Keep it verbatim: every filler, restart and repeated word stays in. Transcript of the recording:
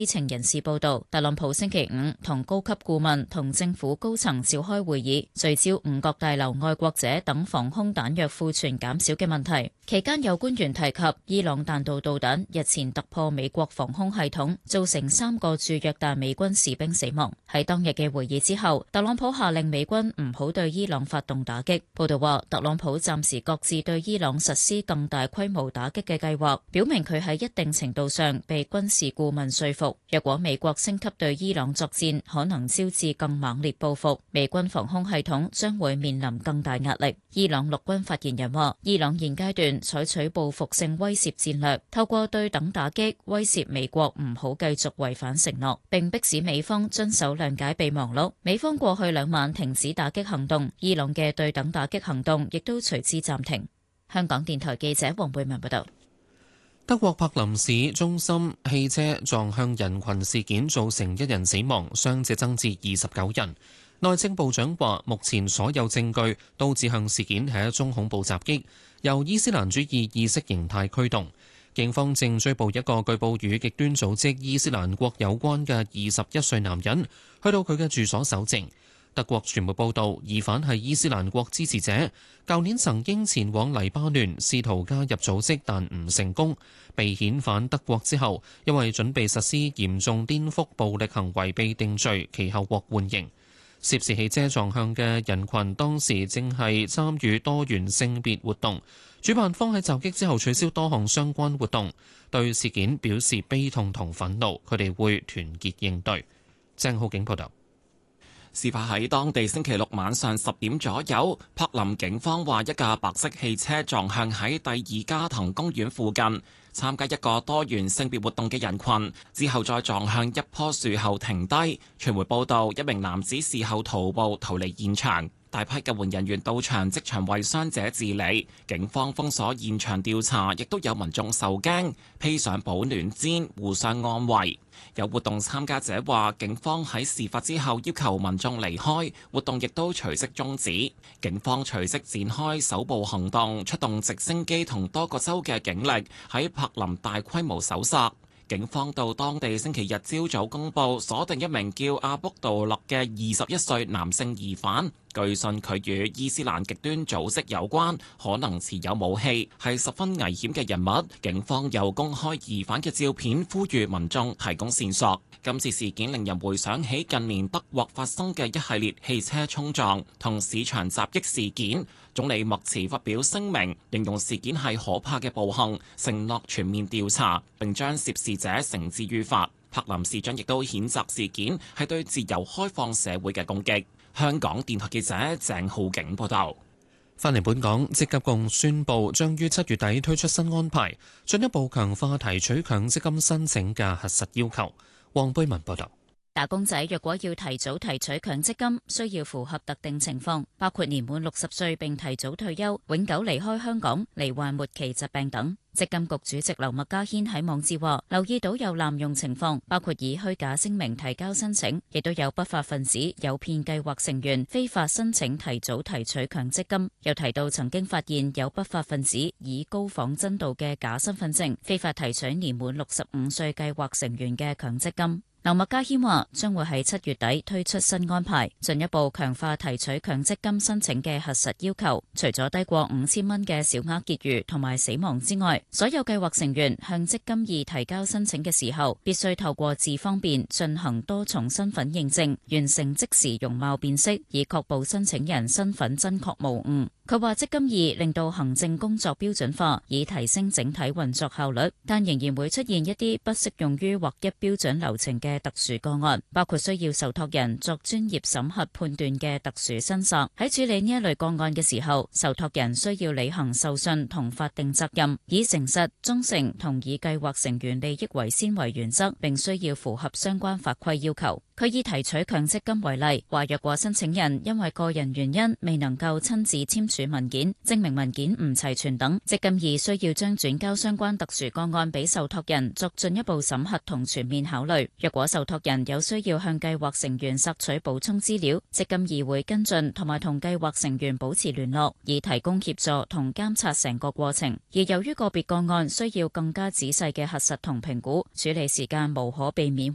知情人士報道，特朗普星期五同高級顧問同政府高層召開會議，聚焦五角大樓愛國者等防空彈藥庫存減少嘅問題。期間有官員提及，伊朗彈道導彈日前突破美國防空系統，造成三個駐約旦美軍士兵死亡。喺當日嘅會議之後，特朗普下令美軍唔好對伊朗發動打擊。報道話，特朗普暫時擱置對伊朗實施更大規模打擊嘅計劃，表明佢喺一定程度上被軍事顧問說服。若果美國升級對伊朗作戰，可能招致更猛烈報復，美軍防空系統將會面臨更大壓力。伊朗陸軍發言人話，伊朗現階段採取報復性威懾戰略，透過對等打擊威懾美國唔好繼續違反承諾，並迫使美方遵守諒解備忘錄。美方過去兩晚停止打擊行動，伊朗嘅對等打擊行動亦都隨之暫停。香港電台記者黃貝文報道。 德國柏林市中心汽車撞向人群事件造成一人死亡，傷者增至二十九人。內政部長話，目前所有證據都指向事件係一宗恐怖襲擊，由伊斯蘭主義意識形態驅動。警方正追捕一個據報與極端組織伊斯蘭國有關嘅二十一歲男人，去到佢嘅住所搜證。德國傳媒報道，疑犯係伊斯蘭國支持者，舊年曾經前往黎巴嫩試圖加入組織，但唔成功。被遣返德國之後，因為準備實施嚴重顛覆暴力行為被定罪，其後獲緩刑。涉事汽車撞向嘅人群當時正係參與多元性別活動，主辦方喺襲擊之後取消多項相關活動，對事件表示悲痛同憤怒，佢哋會團結應對。鄭浩景報道。 事發喺當地星期六晚上十點左右，柏林警方話一架白色汽車撞向喺第二加藤公園附近參加一個多元性別活動嘅人群，之後再撞向一棵樹後停低。傳媒報道，一名男子事後徒步逃離現場。大批救援人員到場即場為傷者治理，警方封鎖現場調查，亦都有民眾受驚，披上保暖氈互相安慰。有活動參加者話，警方喺事發之後要求民眾離開，活動亦都隨即終止。警方隨即展開搜捕行動，出動直升機同多個州嘅警力喺柏林大規模搜索。警方到當地星期日朝早公佈鎖定一名叫阿卜杜勒嘅二十一歲男性疑犯，據信佢與伊斯蘭極端組織有關，可能持有武器，係十分危險嘅人物。警方又公開疑犯嘅照片，呼籲民眾提供線索。今次事件令人回想起近年德國發生嘅一系列汽車衝撞同市場襲擊事件。總理默茨發表聲明，形容事件係可怕嘅暴行，承諾全面調查並將涉事者繩之於法。柏林市長亦都譴責事件係對自由開放社會嘅攻擊。香港電台記者鄭浩景報道。 返嚟本港，積金局宣布將於七月底推出新安排，進一步強化提取強積金申請嘅核實要求。黃貝文報道。 打工仔若果要提早提取強積金，需要符合特定情況，包括年滿六十歲並提早退休、永久離開香港、罹患末期疾病等。積金局主席劉麥嘉軒喺網誌話，留意到有濫用情況，包括以虛假聲明提交申請，亦都有不法分子誘騙計劃成員非法申請提早提取強積金。又提到曾經發現有不法分子以高仿真度嘅假身份證，非法提取年滿六十五歲計劃成員嘅強積金。劉麥嘉軒話，將會喺七月底推出新安排，進一步強化提取強積金申請嘅核實要求。除咗低過五千蚊嘅小額結餘同埋死亡之外，所有計劃成員向積金易提交申請嘅時候，必須透過智方便進行多重身份認證，完成即時容貌辨識，以確保申請人身份真確無誤。佢話積金易令到行政工作標準化，以提升整體運作效率，但仍然會出現一啲不適用於劃一標準流程嘅特殊個案，包括需要受託人作專業審核判斷嘅特殊申索。喺處理呢一類個案嘅時候，受託人需要履行受信同法定責任，以誠實、忠誠同以計劃成員利益為先為原則，並需要符合相關法規要求。佢以提取強積金為例，話若果申請人因為個人原因未能夠親自簽署文件、證明文件唔齊全等，積金易需要將轉交相關特殊個案俾受託人作進一步審核同全面考慮。若果受託人有需要向計劃成員索取補充資料，積金易會跟進同埋同計劃成員保持聯絡，以提供協助同監察成個過程。而由於個別個案需要更加仔細嘅核實同評估，處理時間無可避免